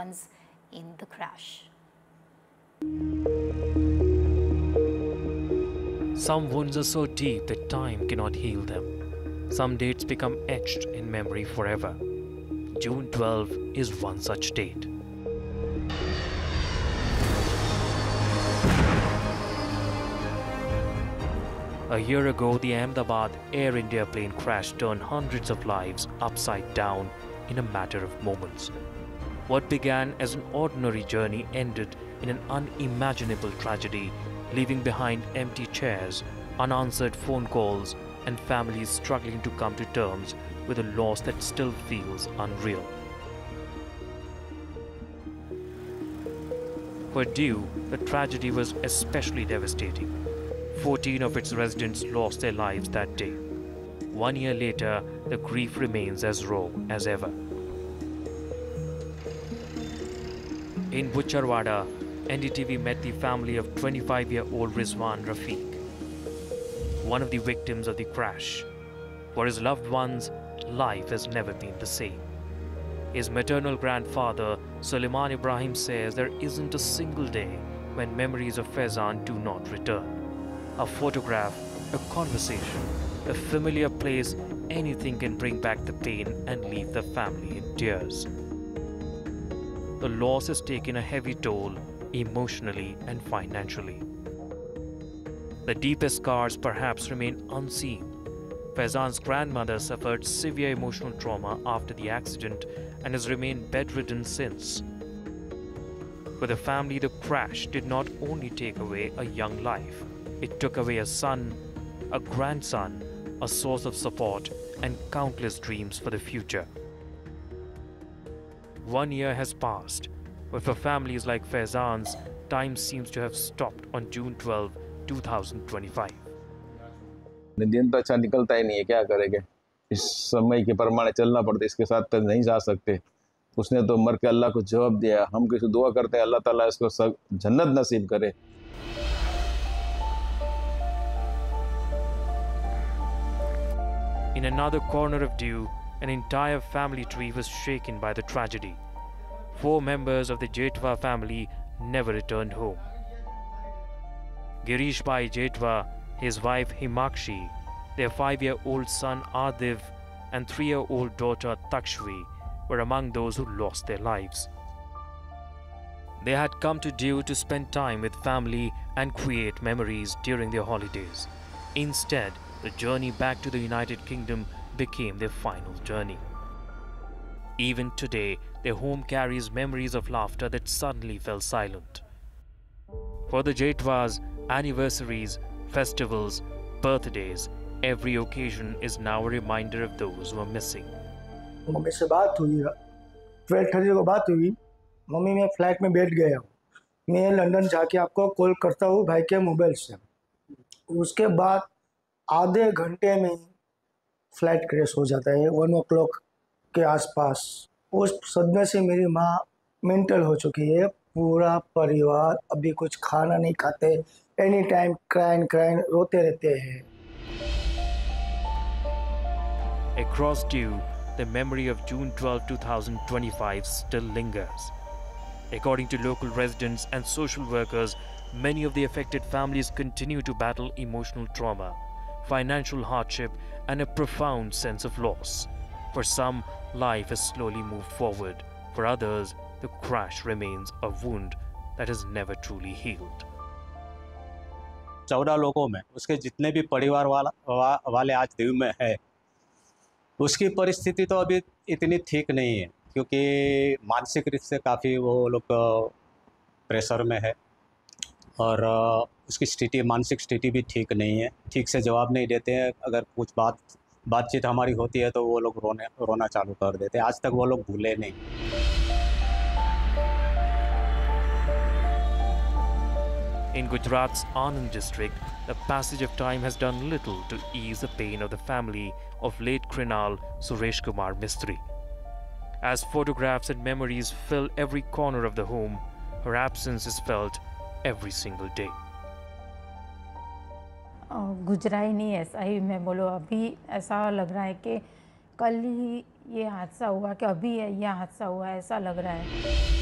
ones in the crash. Some wounds are so deep that time cannot heal them. Some dates become etched in memory forever. June 12 is one such date. A year ago, the Ahmedabad Air India plane crash turned hundreds of lives upside down in a matter of moments. What began as an ordinary journey ended in an unimaginable tragedy, leaving behind empty chairs, unanswered phone calls, and families struggling to come to terms with a loss that still feels unreal. For Diu, the tragedy was especially devastating. 14 of its residents lost their lives that day. 1 year later, the grief remains as raw as ever. In Bucharwada, NDTV met the family of 25-year-old Rizwan Rafiq, one of the victims of the crash. For his loved ones, life has never been the same. His maternal grandfather, Suleiman Ibrahim, says there isn't a single day when memories of Faizan do not return. A photograph, a conversation, a familiar place, anything can bring back the pain and leave the family in tears. The loss has taken a heavy toll emotionally and financially. The deepest scars perhaps remain unseen. Faizan's grandmother suffered severe emotional trauma after the accident and has remained bedridden since. For the family, the crash did not only take away a young life, it took away a son, a grandson, a source of support, and countless dreams for the future. 1 year has passed, but for families like Faizan's, time seems to have stopped on June 12, 2025. दिन तो अच्छा निकलता ही नहीं है, क्या करेंगे। इस समय के प्रमाण चलना पड़ता है, इसके साथ तो नहीं जा सकते। उसने तो मर के अल्लाह को जवाब दिया। हम किसी दुआ करते हैं अल्लाह ताला इसको सब जन्नत नसीब करे। In another corner of Diu, an entire family tree was shaken by the tragedy. 4 members of the Jetwa family never returned home. Girish Bhai Jetwa, his wife Himakshi, their 5-year-old son Adiv, and 3-year-old daughter Takshvi were among those who lost their lives. They had come to Diu to spend time with family and create memories during their holidays. Instead, the journey back to the United Kingdom became their final journey. Even today, their home carries memories of laughter that suddenly fell silent. For the Jetwas, anniversaries, festivals, birthdays, every occasion is now a reminder of those who are missing. Mummy से बात हुई, 12:30 को बात हुई। Mummy मैं flight में बैठ गया हूँ, मैं लंदन जाके आपको कॉल करता हूँ भाई के मोबाइल से। उसके बाद आधे घंटे में फ्लाइट क्रैश हो जाता है 1 o'clock के आसपास। उस सदमे से मेरी माँ मेंटल हो चुकी है। पूरा परिवार अभी कुछ खाना नहीं खाते, एनी टाइम क्राइन रोते रहते हैं। Across Diu, the memory of June 12, 2025 still lingers. According to local residents and social workers, many of the affected families continue to battle emotional trauma, financial hardship, and a profound sense of loss. For some, life has slowly moved forward. For others, the crash remains a wound that has never truly healed. 14 लोगों में उसके जितने भी परिवार वाले आज दीव में है, उसकी परिस्थिति तो अभी इतनी ठीक नहीं है, क्योंकि मानसिक रूप से काफ़ी वो लोग प्रेशर में है और उसकी स्थिति, मानसिक स्थिति भी ठीक नहीं है। ठीक से जवाब नहीं देते हैं। अगर कुछ बातचीत हमारी होती है तो वो लोग रोना चालू कर देते हैं। आज तक वो लोग भूले नहीं। In Gujarat's Anand district, the passage of time has done little to ease the pain of the family of late Krinal Suresh Kumar Mistry. As photographs and memories fill every corner of the home, her absence is felt every single day. गुजरा ही नहीं, ऐसा ही मैं बोलो। अभी ऐसा लग रहा है कि कल ही ये हादसा हुआ, कि अभी ये हादसा हुआ, ऐसा लग रहा है।